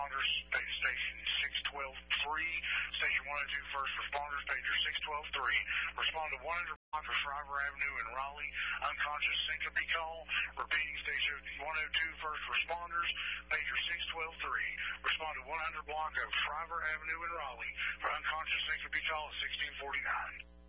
responders, station 612-3. Station 102 first responders, pager 612-3. Respond to 100 block of Shriver Avenue in Raleigh, unconscious syncope call. Repeating, station 102 first responders, pager 612-3. Respond to 100 block of Shriver Avenue in Raleigh for unconscious syncope call at 1649.